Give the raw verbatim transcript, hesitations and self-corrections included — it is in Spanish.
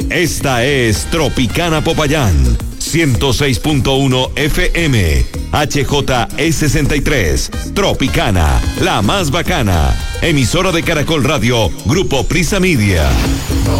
Esta es Tropicana Popayán, ciento seis punto uno F M, H J E sesenta y tres, Tropicana, la más bacana, emisora de Caracol Radio, Grupo Prisa Media.